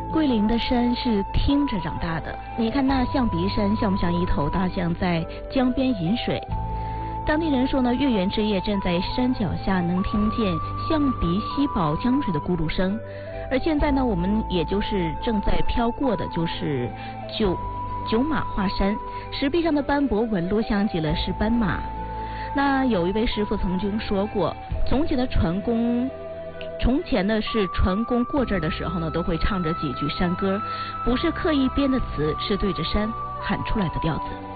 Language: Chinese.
桂林的山是听着长大的，你看那象鼻山像不像一头大象在江边饮水？当地人说呢，月圆之夜站在山脚下能听见象鼻吸饱江水的咕噜声。而现在呢，我们也就是正在飘过的就是九马华山，石壁上的斑驳纹路像极了是斑马。那有一位师傅曾经说过，从前的船工过这儿的时候呢，都会唱着几句山歌，不是刻意编的词，是对着山喊出来的调子。